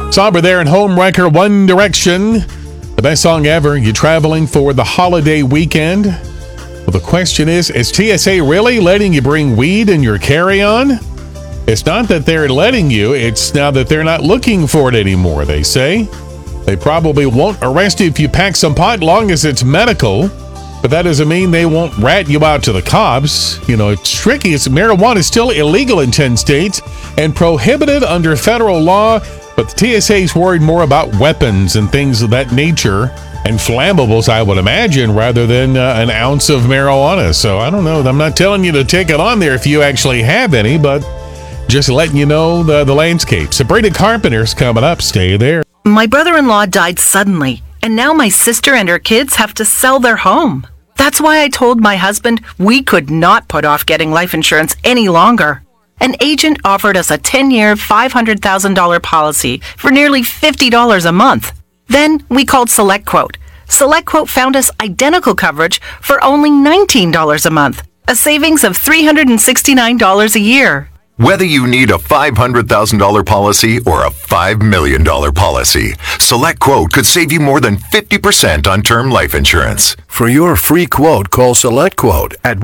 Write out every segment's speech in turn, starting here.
Somber there in Homewrecker, One Direction. The best song ever. You traveling for the holiday weekend? Well, the question is TSA really letting you bring weed in your carry-on? It's not that they're letting you, it's now that they're not looking for it anymore, they say. They probably won't arrest you if you pack some pot, long as it's medical. But that doesn't mean they won't rat you out to the cops. You know, it's tricky. Marijuana is still illegal in 10 states and prohibited under federal law. But the TSA is worried more about weapons and things of that nature and flammables, I would imagine, rather than an ounce of marijuana. So I don't know. I'm not telling you to take it on there if you actually have any, but just letting you know the landscape. Sabrina Carpenter's coming up. Stay there. My brother-in-law died suddenly, and now my sister and her kids have to sell their home. That's why I told my husband we could not put off getting life insurance any longer. An agent offered us a 10-year, $500,000 policy for nearly $50 a month. Then we called SelectQuote. SelectQuote found us identical coverage for only $19 a month, a savings of $369 a year. Whether you need a $500,000 policy or a $5 million policy, SelectQuote could save you more than 50% on term life insurance. For your free quote, call SelectQuote at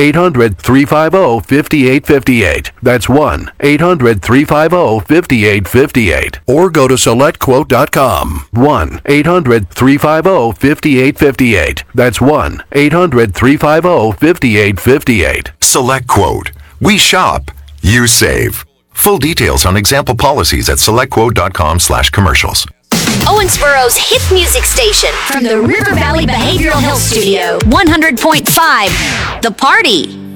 1-800-350-5858. That's 1-800-350-5858. Or go to SelectQuote.com. 1-800-350-5858. That's 1-800-350-5858. SelectQuote. We shop. You save. Full details on example policies at selectquote.com/commercials. Owensboro's hit music station from the River Valley Behavioral Health Studio. 100.5. The Party.